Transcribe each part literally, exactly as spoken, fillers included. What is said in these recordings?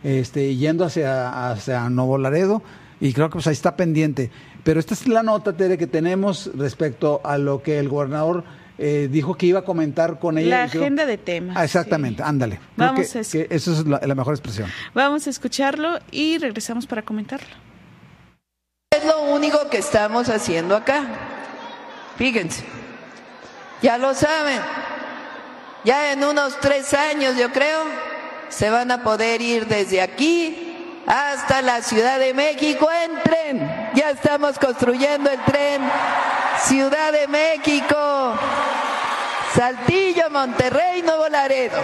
este, yendo hacia, hacia Nuevo Laredo, y creo que pues ahí está pendiente. Pero esta es la nota, Tere, que tenemos respecto a lo que el gobernador eh, dijo que iba a comentar con ella. La agenda de temas. Ah, exactamente, sí. Ándale. Creo Vamos que, a es... que eso es la, la mejor expresión. Vamos a escucharlo y regresamos para comentarlo. Es lo único que estamos haciendo acá. Fíjense, ya lo saben, ya en unos tres años yo creo, se van a poder ir desde aquí hasta la Ciudad de México en tren. Ya estamos construyendo el tren Ciudad de México, Saltillo, Monterrey, Nuevo Laredo.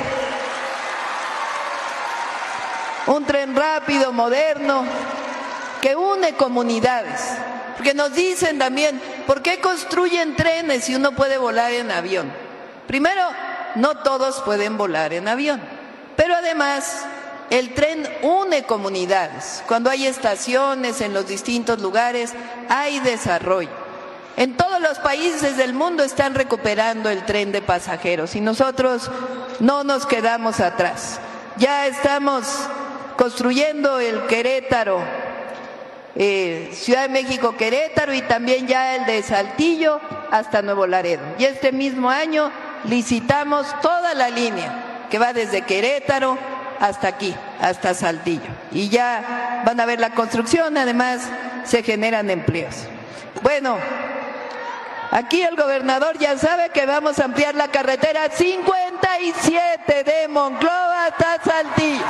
Un tren rápido, moderno, que une comunidades. Porque nos dicen también, ¿por qué construyen trenes si uno puede volar en avión? Primero, no todos pueden volar en avión, pero además el tren une comunidades. Cuando hay estaciones en los distintos lugares, hay desarrollo. En todos los países del mundo están recuperando el tren de pasajeros y nosotros no nos quedamos atrás. Ya estamos construyendo el Querétaro, eh, Ciudad de México Querétaro, y también ya el de Saltillo hasta Nuevo Laredo. Y este mismo año licitamos toda la línea que va desde Querétaro hasta aquí, hasta Saltillo. Y ya van a ver la construcción, además se generan empleos. Bueno, aquí el gobernador ya sabe que vamos a ampliar la carretera cincuenta y siete de Monclova hasta Saltillo.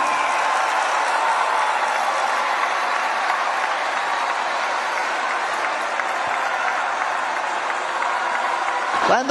Cuando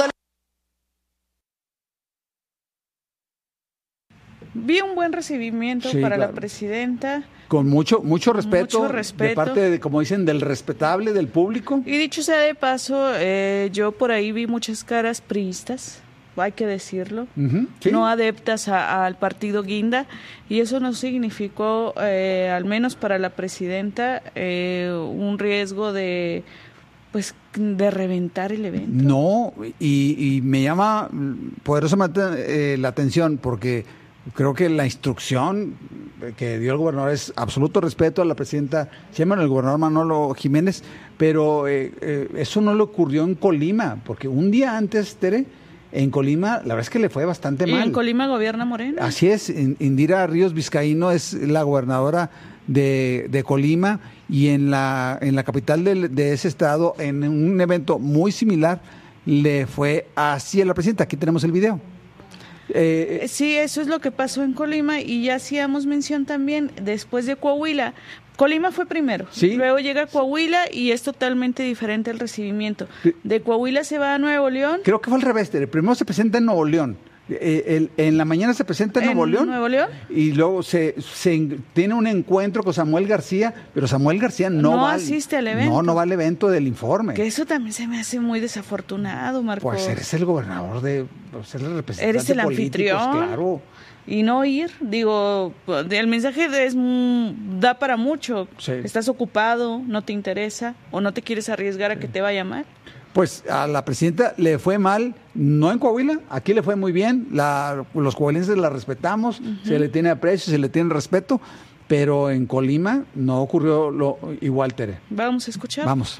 Vi un buen recibimiento sí, para claro. la presidenta. Con mucho mucho respeto, mucho respeto, de parte, de, como dicen, del respetable del público. Y dicho sea de paso, eh, yo por ahí vi muchas caras priistas, hay que decirlo, Uh-huh, ¿sí? no adeptas a, al partido Guinda, y eso no significó, eh, al menos para la presidenta, eh, un riesgo de... pues de reventar el evento. No, y, y me llama poderosamente eh, la atención, porque creo que la instrucción que dio el gobernador es absoluto respeto a la presidenta, se llama el gobernador Manolo Jiménez, pero eh, eh, eso no le ocurrió en Colima, porque un día antes, Tere, en Colima, la verdad es que le fue bastante y mal. En Colima gobierna Morena. Así es, Indira Ríos Vizcaíno es la gobernadora de, de Colima, y en la en la capital de, de ese estado, en un evento muy similar, le fue así a la presidenta. Aquí tenemos el video. Eh, sí, eso es lo que pasó en Colima, y ya hacíamos mención también después de Coahuila. Colima fue primero, ¿sí? Luego llega Coahuila y es totalmente diferente el recibimiento. De Coahuila se va a Nuevo León. Creo que fue al revés, primero se presenta en Nuevo León. Eh, el, en la mañana se presenta en, ¿En Nuevo León, Nuevo León? Y luego se, se tiene un encuentro con Samuel García, pero Samuel García no, no va asiste al evento. No, no va al evento del informe. Que eso también se me hace muy desafortunado, Marcos. Pues eres el gobernador de, pues eres el representante eres el político, anfitrión, claro. Y no ir, digo, el mensaje es da para mucho. Sí. Estás ocupado, no te interesa o no te quieres arriesgar a que te vaya mal. Pues a la presidenta le fue mal, no en Coahuila, aquí le fue muy bien, la, los coahuilenses la respetamos, uh-huh. Se le tiene aprecio, se le tiene respeto, pero en Colima no ocurrió lo igual, Tere. Vamos a escuchar. Vamos.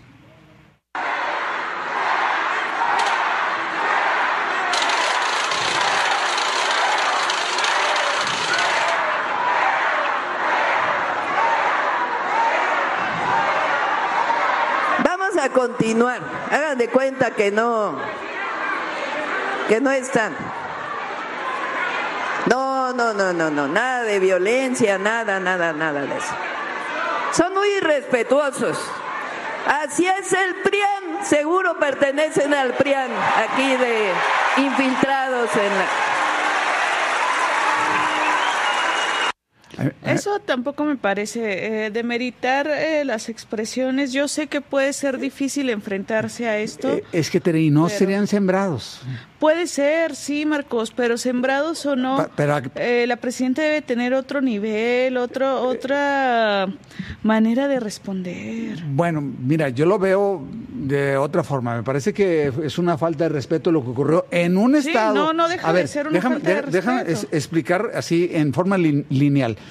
a continuar. Hagan de cuenta que no, que no están. No, no, no, no, no, nada de violencia, nada, nada, nada de eso. Son muy irrespetuosos. Así es el P R I A N, seguro pertenecen al P R I A N, aquí de infiltrados en la... Eso tampoco me parece eh, demeritar eh, las expresiones. Yo sé que puede ser difícil enfrentarse a esto. Eh, es que, Tere, y no pero... serían sembrados. Puede ser, sí, Marcos, pero sembrados o no, pa, pero, eh, la presidenta debe tener otro nivel, otro, otra manera de responder. Bueno, mira, yo lo veo de otra forma. Me parece que es una falta de respeto lo que ocurrió en un sí, estado. no, no deja a ver, de ser una déjame, falta de de, respeto. Déjame es, explicar así en forma li, lineal.